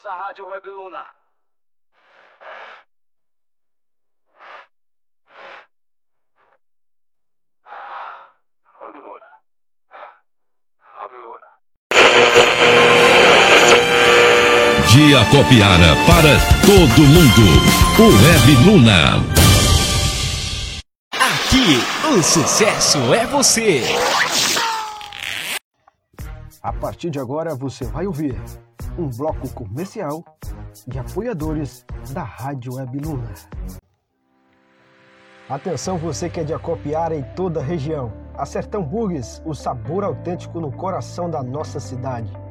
nossa Rádio Web Luna. De Acopiara para todo mundo, o Web Luna. Aqui, o sucesso é você. A partir de agora você vai ouvir um bloco comercial de apoiadores da Rádio Web Luna. Atenção você que é de Acopiara em toda a região. A Sertão Burgues, o sabor autêntico no coração da nossa cidade.